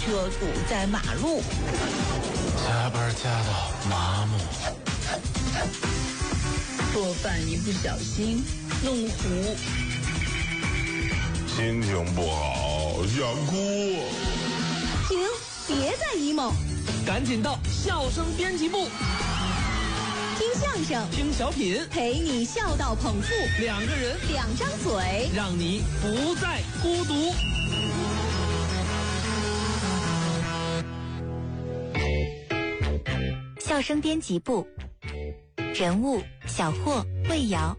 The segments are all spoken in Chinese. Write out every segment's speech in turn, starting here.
车堵在马路。 加班加到麻木。 做饭一不小心弄糊。 心情不好，想哭。 停，别再 emo， 赶紧到笑声编辑部， 听相声， 听小品， 陪你笑到捧腹， 两个人， 两张嘴， 让你不再孤独。 笑声编辑部，人物小霍、魏瑶。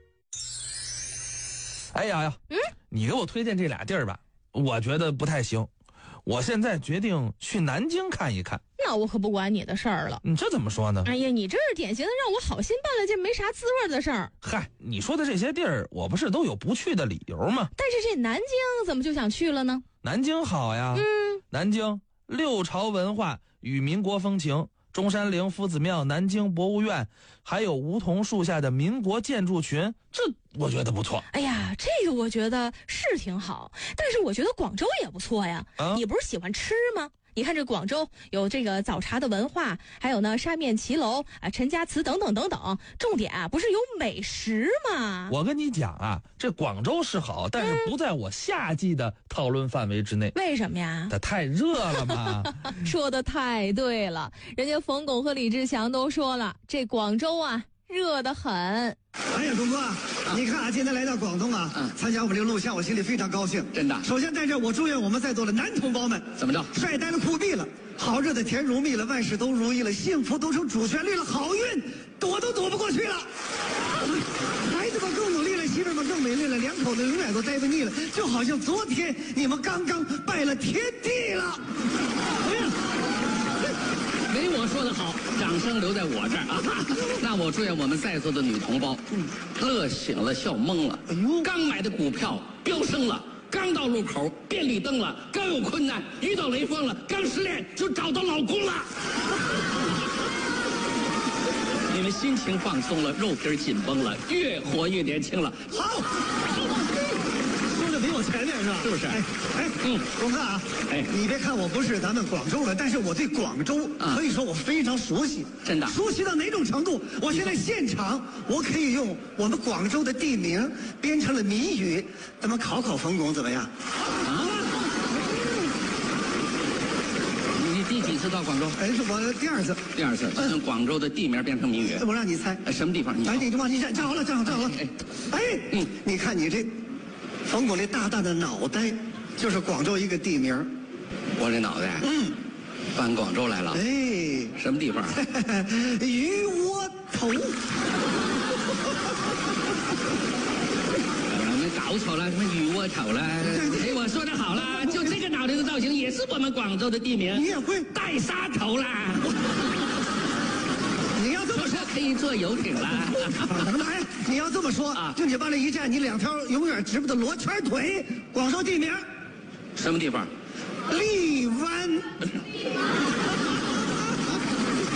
哎呀，你给我推荐这俩地儿吧，我觉得不太行。我现在决定去南京看一看。 那我可不管你的事儿了。 你这怎么说呢？ 哎呀，你这是典型的让我好心办了件没啥滋味的事儿。 嗨，你说的这些地儿，我不是都有不去的理由吗？ 但是这南京怎么就想去了呢？ 南京好呀，南京六朝文化与民国风情。中山陵夫子庙、南京博物院，还有梧桐树下的民国建筑群，这我觉得不错。 哎呀，这个我觉得是挺好，但是我觉得广州也不错呀。你不是喜欢吃吗？你看这广州有这个早茶的文化，还有呢沙面骑楼啊、陈家祠等等等等，重点啊不是有美食吗？ 我跟你讲啊，这广州是好，但是不在我夏季的讨论范围之内。 为什么呀？ 它太热了嘛。 说的太对了，人家冯巩和李志强都说了，这广州啊热得很。 哎呀，东哥，你看啊，今天来到广东啊，参加我们这个录像，我心里非常高兴。 真的。 首先在这，我祝愿我们在座的男同胞们， 怎么着？ 帅呆了，酷毙了，好日子甜如蜜了，万事都如意了，幸福都成主旋律了，好运躲都躲不过去了。孩子们更努力了，媳妇们更美丽了，两口子永远都待不腻了，就好像昨天你们刚刚拜了天地了。哎呀！ 没我说的好，掌声留在我这儿啊！那我祝愿我们在座的女同胞，乐醒了，笑懵了。哎呦，刚买的股票飙升了，刚到路口变绿灯了，刚有困难遇到雷锋了，刚失恋就找到老公了。你们心情放松了，肉皮紧绷了，越活越年轻了。 好。比我前面是吧？ 是不是？ 东哥啊，你别看我不是咱们广州人，但是我对广州可以说我非常熟悉。 真的？ 熟悉到哪种程度？我现在现场我可以用我们广州的地名编成了谜语，咱们考考冯巩怎么样？啊？ 你第几次到广州？ 是我第二次。 第二次，用广州的地名变成谜语。 我让你猜， 什么地方？ 你就往你站好了，站好了。你看你这。冯巩这大大的脑袋，就是广州一个地名。 我这脑袋，搬广州来了。 哎， 什么地方？ 鱼窝头。 我们搞错了，什么鱼窝头了？哎，我说的好了，就这个脑袋的造型，也是我们广州的地名。 你也会带沙头啦。 你要这么说， 可以坐游艇了。 你要这么说啊，就你往那一站，你两条永远直不的罗圈腿。广州地名， 什么地方？ 荔湾。